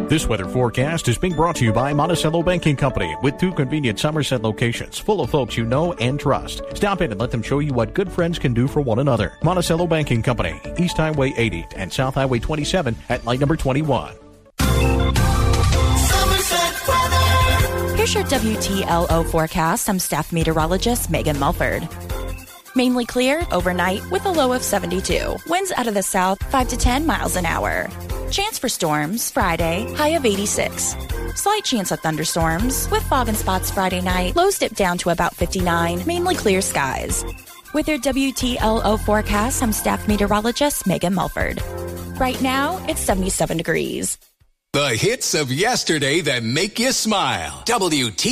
This weather forecast is being brought to you by Monticello Banking Company with 2 convenient Somerset locations full of folks you know and trust. Stop in and let them show you what good friends can do for one another. Monticello Banking Company, East Highway 80 and South Highway 27 at light number 21. Here's your WTLO forecast. I'm staff meteorologist Megan Mulford. Mainly clear overnight with a low of 72. Winds out of the south 5 to 10 miles an hour. Chance for storms Friday, high of 86. Slight chance of thunderstorms with fog and spots Friday night. Lows dip down to about 59. Mainly clear skies. With your WTLO forecast, I'm staff meteorologist Megan Mulford. Right now, it's 77 degrees. The hits of yesterday that make you smile. WT